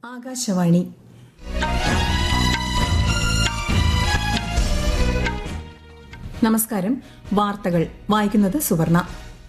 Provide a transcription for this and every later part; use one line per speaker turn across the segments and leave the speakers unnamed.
ആകാശവാണി. നമസ്കാരം. വാർത്തകൾ വായിക്കുന്നത് സുവർണ.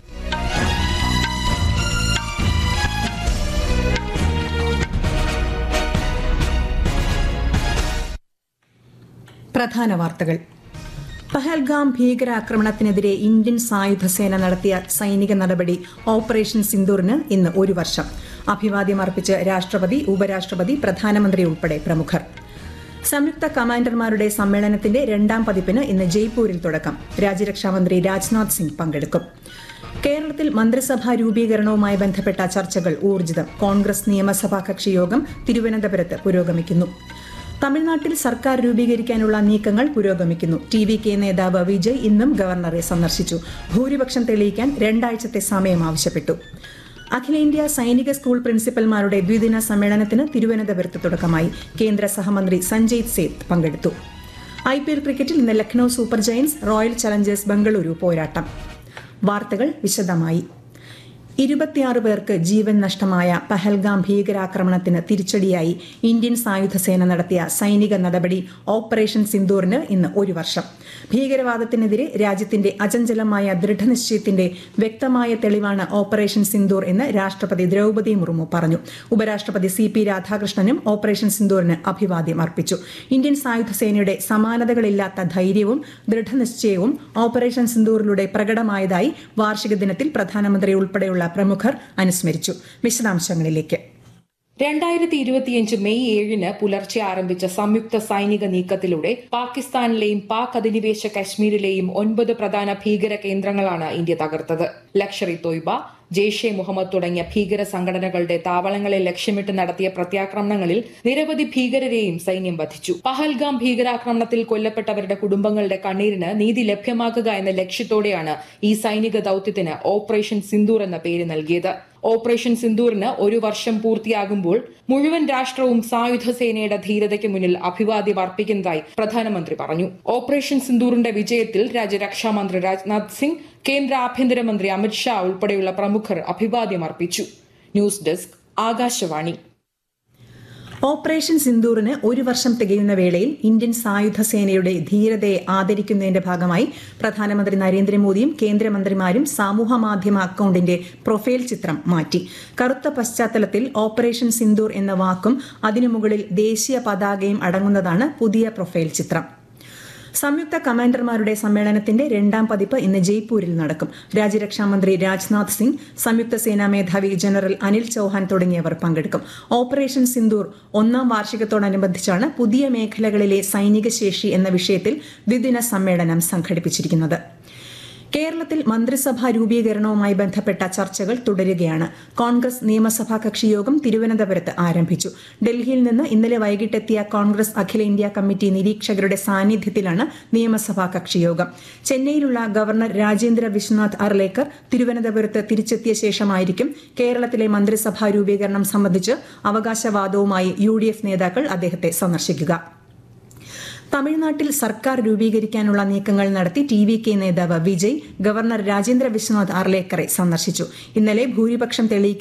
പ്രധാന വാർത്തകൾ. പഹൽഗാം ഭീകരാക്രമണത്തിനെതിരെ ഇന്ത്യൻ സായുധസേന നടത്തിയ സൈനിക നടപടി ഓപ്പറേഷൻ സിന്ദൂറിന് ഇന്ന് 1 വർഷം. അഭിവാദ്യമർപ്പിച്ച് രാഷ്ട്രപതി, ഉപരാഷ്ട്രപതി, പ്രധാനമന്ത്രി ഉൾപ്പെടെ പ്രമുഖർ. സംയുക്ത കമാൻഡർമാരുടെ സമ്മേളനത്തിന്റെ 2ാം പതിപ്പിന് ഇന്ന് ജയ്പൂരിൽ തുടക്കം. രാജ്യരക്ഷാമന്ത്രി രാജ്നാഥ് സിംഗ് പങ്കെടുക്കും. കേരളത്തിൽ മന്ത്രിസഭാ രൂപീകരണവുമായി ബന്ധപ്പെട്ട ചർച്ചകൾ ഊർജിതം. കോൺഗ്രസ് നിയമസഭാ കക്ഷിയോഗം തിരുവനന്തപുരത്ത് പുരോഗമിക്കുന്നു. തമിഴ്നാട്ടിൽ സർക്കാർ രൂപീകരിക്കാനുള്ള നീക്കങ്ങൾ പുരോഗമിക്കുന്നു. TVK നേതാവ് വിജയ് ഇന്നും ഗവർണറെ സന്ദർശിച്ചു. ഭൂരിപക്ഷം തെളിയിക്കാൻ 2 ആഴ്ചത്തെ സമയം ആവശ്യപ്പെട്ടു. അഖിലേന്ത്യാ സൈനിക സ്കൂൾ പ്രിൻസിപ്പൽമാരുടെ ദ്വിദിന സമ്മേളനത്തിന് തിരുവനന്തപുരത്ത് തുടക്കമായി. കേന്ദ്ര സഹമന്ത്രി സഞ്ജയ് സേത്ത് പങ്കെടുത്തു. IPL ക്രിക്കറ്റിൽ ഇന്ന് Lucknow super Giants royal Challengers Bengaluru പോരാട്ടം. വാർത്തകൾ വിശദമായി. 26 പേർക്ക് ജീവൻ നഷ്ടമായ പഹൽഗാം ഭീകരാക്രമണത്തിന് തിരിച്ചടിയായി ഇന്ത്യൻ സായുധസേന നടത്തിയ സൈനിക നടപടി ഓപ്പറേഷൻ സിന്ദൂറിന് ഇന്ന് 1 വർഷം. ഭീകരവാദത്തിനെതിരെ രാജ്യത്തിന്റെ അചഞ്ചലമായ ദൃഢനിശ്ചയത്തിന്റെ വ്യക്തമായ തെളിവാണ് ഓപ്പറേഷൻ സിന്ദൂർ എന്ന് രാഷ്ട്രപതി ദ്രൌപദി മുർമു പറഞ്ഞു. ഉപരാഷ്ട്രപതി CP രാധാകൃഷ്ണനും ഓപ്പറേഷൻ സിന്ദൂറിന് അഭിവാദ്യം അർപ്പിച്ചു. ഇന്ത്യൻ സായുധസേനയുടെ സമാനതകളില്ലാത്ത ധൈര്യവും ദൃഢനിശ്ചയവും ഓപ്പറേഷൻ സിന്ദൂറിലൂടെ പ്രകടമായതായി വാർഷിക ദിനത്തിൽ പ്രധാനമന്ത്രി ഉൾപ്പെടെയുള്ള പ്രമുഖർ അനുസ്മരിച്ചു. വിശദാംശങ്ങളിലേക്ക്.
2025 മെയ് 7-ന് പുലർച്ചെ ആരംഭിച്ച സംയുക്ത സൈനിക നീക്കത്തിലൂടെ പാകിസ്ഥാനിലെയും പാക് അധിനിവേശ കശ്മീരിലെയും 9 പ്രധാന ഭീകര കേന്ദ്രങ്ങളാണ് ഇന്ത്യ തകർത്തത്. ലഷ്കർ-ഇ-തോയ്ബ, ജെയ്ഷെ മുഹമ്മദ് തുടങ്ങിയ ഭീകര സംഘടനകളുടെ താവളങ്ങളെ ലക്ഷ്യമിട്ട് നടത്തിയ പ്രത്യാക്രമണങ്ങളിൽ നിരവധി ഭീകരരെയും സൈന്യം വധിച്ചു. പഹൽഗാം ഭീകരാക്രമണത്തിൽ കൊല്ലപ്പെട്ടവരുടെ കുടുംബങ്ങളുടെ കണ്ണീരിന് നീതി ലഭ്യമാക്കുക എന്ന ലക്ഷ്യത്തോടെയാണ് ഈ സൈനിക ദൌത്യത്തിന് ഓപ്പറേഷൻ സിന്ദൂർ എന്ന പേര് നൽകിയത്. ഓപ്പറേഷൻ സിന്ദൂറിന് 1 വർഷം പൂർത്തിയാകുമ്പോൾ മുഴുവൻ രാഷ്ട്രവും സായുധസേനയുടെ ധീരതയ്ക്ക് മുന്നിൽ അഭിവാദ്യം അർപ്പിക്കുന്നതായി പ്രധാനമന്ത്രി പറഞ്ഞു. ഓപ്പറേഷൻ സിന്ദൂറിന്റെ വിജയത്തിൽ രാജ്യരക്ഷാമന്ത്രി രാജ്നാഥ് സിംഗ്, കേന്ദ്ര ആഭ്യന്തരമന്ത്രി അമിത് ഷാ ഉൾപ്പെടെയുള്ള പ്രമുഖർ അഭിവാദ്യം അർപ്പിച്ചു. News desk, Akashvani.
ഓപ്പറേഷൻ സിന്ദൂറിന് 1 വർഷം തികയുന്ന വേളയിൽ ഇന്ത്യൻ സായുധസേനയുടെ ധീരതയെ ആദരിക്കുന്നതിന്റെ ഭാഗമായി പ്രധാനമന്ത്രി നരേന്ദ്രമോദിയും കേന്ദ്രമന്ത്രിമാരും സമൂഹമാധ്യമ അക്കൌണ്ടിന്റെ പ്രൊഫൈൽ ചിത്രം മാറ്റി. കറുത്ത പശ്ചാത്തലത്തിൽ ഓപ്പറേഷൻ സിന്ദൂർ എന്ന വാക്കും അതിനു മുകളിൽ ദേശീയ പതാകയും അടങ്ങുന്നതാണ് പുതിയ പ്രൊഫൈൽ ചിത്രം. സംയുക്ത കമാൻഡർമാരുടെ സമ്മേളനത്തിന്റെ 2ാം പതിപ്പ് ഇന്ന് ജയ്പൂരിൽ നടക്കും. രാജ്യരക്ഷാമന്ത്രി രാജ്നാഥ് സിംഗ്, സംയുക്ത സേനാ മേധാവി ജനറൽ അനിൽ ചൌഹാൻ തുടങ്ങിയവർ പങ്കെടുക്കും. ഓപ്പറേഷൻ സിന്ദൂർ 1ാം വാർഷികത്തോടനുബന്ധിച്ചാണ് പുതിയ മേഖലകളിലെ സൈനിക ശേഷി എന്ന വിഷയത്തിൽ ദ്വിദിന സമ്മേളനം സംഘടിപ്പിച്ചിരിക്കുന്നത്. കേരളത്തിൽ മന്ത്രിസഭാ രൂപീകരണവുമായി ബന്ധപ്പെട്ട ചർച്ചകൾ തുടരുകയാണ്. കോൺഗ്രസ് നിയമസഭാ കക്ഷിയോഗം തിരുവനന്തപുരത്ത് ആരംഭിച്ചു. ഡൽഹിയിൽ നിന്ന് ഇന്നലെ വൈകിട്ടെത്തിയ കോൺഗ്രസ് അഖിലേന്ത്യാ കമ്മിറ്റി നിരീക്ഷകരുടെ സാന്നിധ്യത്തിലാണ് നിയമസഭാ കക്ഷിയോഗം. ചെന്നൈയിലുള്ള ഗവർണർ രാജേന്ദ്ര വിശ്വനാഥ് അർലേക്കർ തിരുവനന്തപുരത്ത് തിരിച്ചെത്തിയ ശേഷമായിരിക്കും കേരളത്തിലെ മന്ത്രിസഭാ രൂപീകരണം സംബന്ധിച്ച് അവകാശവാദവുമായി UDF നേതാക്കൾ അദ്ദേഹത്തെ സന്ദർശിക്കുക. തമിഴ്നാട്ടിൽ സർക്കാർ രൂപീകരിക്കാനുള്ള നീക്കങ്ങൾ നടത്തി TVK നേതാവ് വിജയ് ഗവർണർ രാജേന്ദ്ര വിശ്വനാഥ് അർലേക്കറെ സന്ദർശിച്ചു. ഇന്നലെ ഭൂരിപക്ഷം തെളിയിക്കാൻ